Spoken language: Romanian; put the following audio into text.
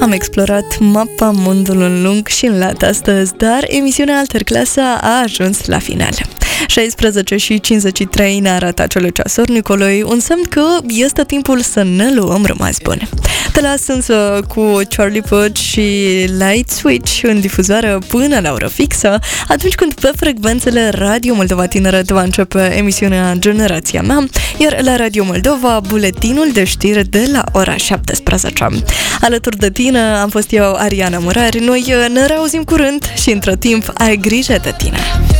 Am explorat mapa mondului în lung și în lat astăzi, dar emisiunea Alterclasa a ajuns la final. 16:53 ne arată acele ceasuri Nicoloi, un semn că este timpul să ne luăm rămas buni. Te las însă cu Charlie Puth și Light Switch în difuzoare până la oră fixă, atunci când pe frecvențele Radio Moldova Tineret va începe emisiunea Generația Mea, iar la Radio Moldova buletinul de știri de la ora 17. Alături de tine am fost eu, Ariana Murari. Noi ne reauzim curând și între timp ai grijă de tine.